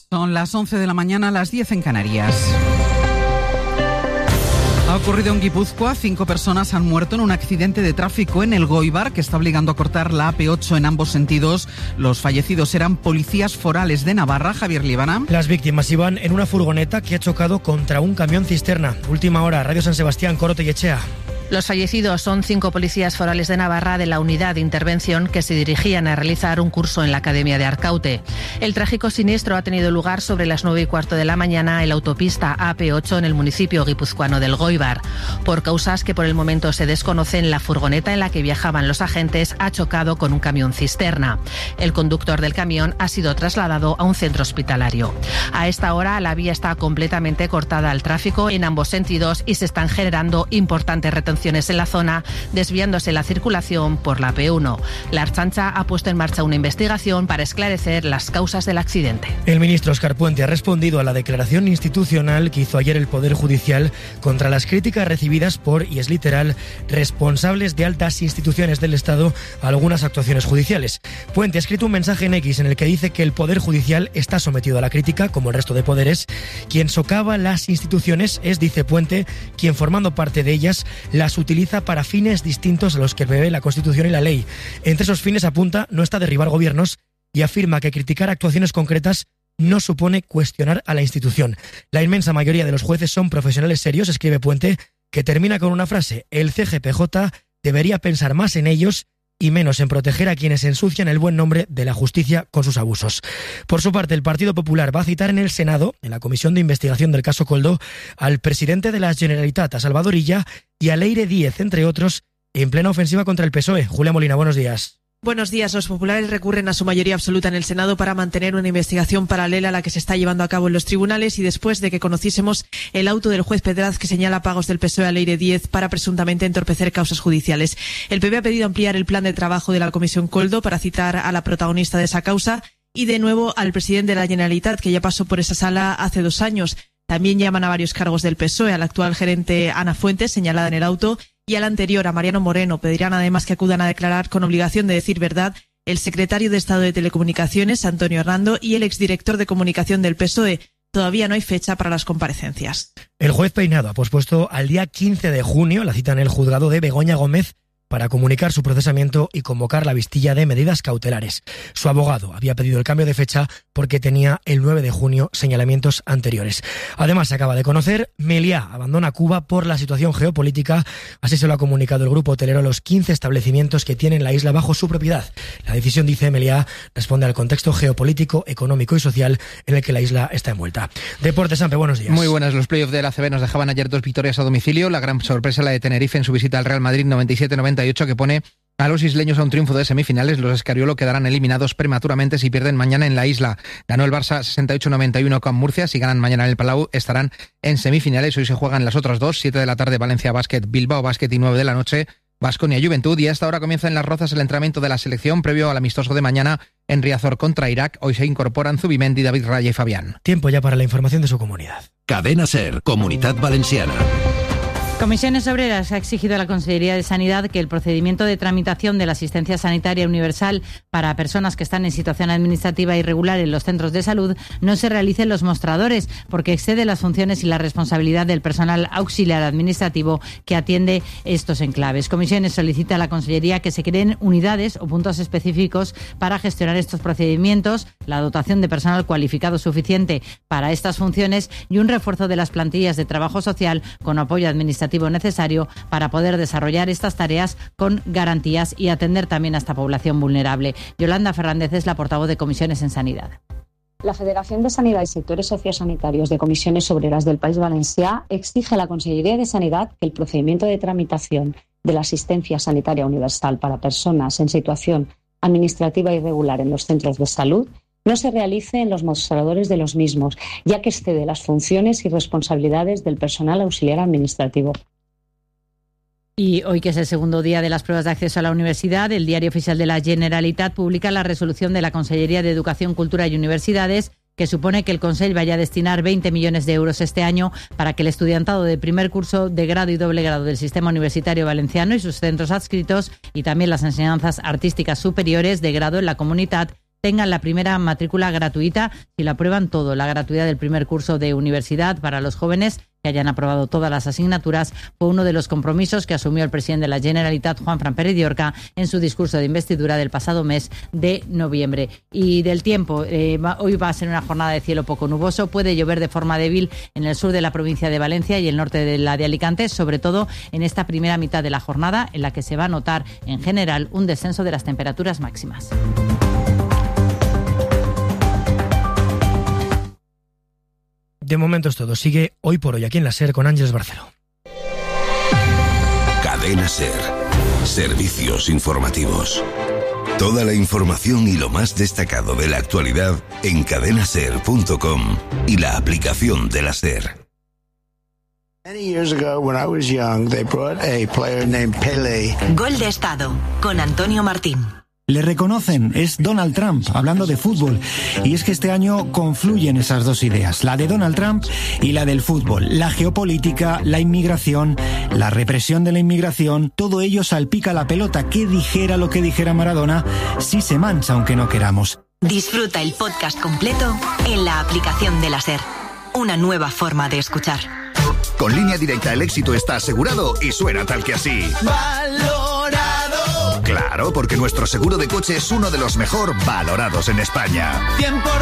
Son las 11 de la mañana, las 10 en Canarias. Ha ocurrido en Guipúzcoa. 5 personas han muerto en un accidente de tráfico en Elgoibar que está obligando a cortar la AP8 en ambos sentidos. Los fallecidos eran policías forales de Navarra. Javier Líbana. Las víctimas iban en una furgoneta que ha chocado contra un camión cisterna. Última hora, Radio San Sebastián, Corote y Echea. Los fallecidos son 5 policías forales de Navarra de la unidad de intervención que se dirigían a realizar un curso en la Academia de Arcaute. El trágico siniestro ha tenido lugar sobre las 9:15 de la mañana en la autopista AP8 en el municipio guipuzcoano del Elgoibar. Por causas que por el momento se desconocen, la furgoneta en la que viajaban los agentes ha chocado con un camión cisterna. El conductor del camión ha sido trasladado a un centro hospitalario. A esta hora la vía está completamente cortada al tráfico en ambos sentidos y se están generando importantes retenciones en la zona, desviándose la circulación por la P1. La Ertzaintza ha puesto en marcha una investigación para esclarecer las causas del accidente. El ministro Óscar Puente ha respondido a la declaración institucional que hizo ayer el Poder Judicial contra las críticas recibidas por, y es literal, responsables de altas instituciones del Estado a algunas actuaciones judiciales. Puente ha escrito un mensaje en X en el que dice que el Poder Judicial está sometido a la crítica, como el resto de poderes. Quien socava las instituciones es, dice Puente, quien formando parte de ellas las utiliza para fines distintos a los que prevé la Constitución y la ley. Entre esos fines, apunta, no está derribar gobiernos y afirma que criticar actuaciones concretas no supone cuestionar a la institución. La inmensa mayoría de los jueces son profesionales serios, escribe Puente, que termina con una frase: el CGPJ debería pensar más en ellos y menos en proteger a quienes ensucian el buen nombre de la justicia con sus abusos. Por su parte, el Partido Popular va a citar en el Senado, en la Comisión de Investigación del caso Koldo, al presidente de la Generalitat, a Salvador Illa, y a Leire Díez, entre otros, en plena ofensiva contra el PSOE. Julia Molina, buenos días. Buenos días. Los populares recurren a su mayoría absoluta en el Senado para mantener una investigación paralela a la que se está llevando a cabo en los tribunales y después de que conociésemos el auto del juez Pedraz que señala pagos del PSOE a Leire Díez para presuntamente entorpecer causas judiciales. El PP ha pedido ampliar el plan de trabajo de la Comisión Koldo para citar a la protagonista de esa causa y de nuevo al presidente de la Generalitat, que ya pasó por esa sala hace 2 años. También llaman a varios cargos del PSOE, a la actual gerente Ana Fuentes, señalada en el auto, y al anterior, a Mariano Moreno. Pedirán además que acudan a declarar con obligación de decir verdad el secretario de Estado de Telecomunicaciones, Antonio Hernando, y el exdirector de Comunicación del PSOE. Todavía no hay fecha para las comparecencias. El juez Peinado ha pospuesto al día 15 de junio la cita en el juzgado de Begoña Gómez para comunicar su procesamiento y convocar la vistilla de medidas cautelares. Su abogado había pedido el cambio de fecha porque tenía el 9 de junio señalamientos anteriores. Además, se acaba de conocer, Meliá abandona Cuba por la situación geopolítica. Así se lo ha comunicado el grupo hotelero a los 15 establecimientos que tienen la isla bajo su propiedad. La decisión, dice Meliá, responde al contexto geopolítico, económico y social en el que la isla está envuelta. Deportes, Sampe, buenos días. Muy buenas. Los playoffs de la ACB nos dejaban ayer 2 victorias a domicilio. La gran sorpresa, la de Tenerife en su visita al Real Madrid, 97-98, que pone a los isleños a un triunfo de semifinales. Los Escariolo quedarán eliminados prematuramente si pierden mañana en la isla. Ganó el Barça 68-91 con Murcia. Si ganan mañana en el Palau, estarán en semifinales. Hoy se juegan las otras 2, 7 de la tarde Valencia Basket, Bilbao Basket, y 9 de la noche Baskonia Juventud. Y a esta hora comienza en Las Rozas el entrenamiento de la selección previo al amistoso de mañana en Riazor contra Irak. Hoy se incorporan Zubimendi, David Raya y Fabián. Tiempo ya para la información de su comunidad. Cadena SER, Comunitat Valenciana. Comisiones Obreras ha exigido a la Consellería de Sanidad que el procedimiento de tramitación de la asistencia sanitaria universal para personas que están en situación administrativa irregular en los centros de salud no se realice en los mostradores, porque excede las funciones y la responsabilidad del personal auxiliar administrativo que atiende estos enclaves. Comisiones solicita a la Consellería que se creen unidades o puntos específicos para gestionar estos procedimientos, la dotación de personal cualificado suficiente para estas funciones y un refuerzo de las plantillas de trabajo social con apoyo administrativo necesario para poder desarrollar estas tareas con garantías y atender también a esta población vulnerable. Yolanda Fernández es la portavoz de Comisiones en Sanidad. La Federación de Sanidad y Sectores Sociosanitarios de Comisiones Obreras del País Valencià exige a la Consellería de Sanidad que el procedimiento de tramitación de la asistencia sanitaria universal para personas en situación administrativa irregular en los centros de salud no se realice en los mostradores de los mismos, ya que excede las funciones y responsabilidades del personal auxiliar administrativo. Y hoy, que es el segundo día de las pruebas de acceso a la universidad, el Diario Oficial de la Generalitat publica la resolución de la Consellería de Educación, Cultura y Universidades, que supone que el Consell vaya a destinar 20 millones de euros este año para que el estudiantado de primer curso de grado y doble grado del sistema universitario valenciano y sus centros adscritos, y también las enseñanzas artísticas superiores de grado en la Comunitat, tengan la primera matrícula gratuita si lo aprueban todo. La gratuidad del primer curso de universidad para los jóvenes que hayan aprobado todas las asignaturas fue uno de los compromisos que asumió el presidente de la Generalitat, Juanfran Pérez de Orca, en su discurso de investidura del pasado mes de noviembre. Y del tiempo, hoy va a ser una jornada de cielo poco nuboso, puede llover de forma débil en el sur de la provincia de Valencia y el norte de la de Alicante, sobre todo en esta primera mitad de la jornada, en la que se va a notar en general un descenso de las temperaturas máximas. De momento es todo. Sigue Hoy por Hoy aquí en la SER con Ángeles Barceló. Cadena SER. Servicios informativos. Toda la información y lo más destacado de la actualidad en cadenaser.com y la aplicación de la SER. Many years ago, when I was young, they brought a player named Pelé. Gol de Estado con Antonio Martín. Le reconocen, es Donald Trump, hablando de fútbol. Y es que este año confluyen esas dos ideas, la de Donald Trump y la del fútbol. La geopolítica, la inmigración, la represión de la inmigración, todo ello salpica la pelota. Que dijera lo que dijera Maradona, sí se mancha aunque no queramos. Disfruta el podcast completo en la aplicación de la SER. Una nueva forma de escuchar. Con Línea Directa el éxito está asegurado y suena tal que así. ¡Valorado! Claro, porque nuestro seguro de coche es uno de los mejor valorados en España. 100%.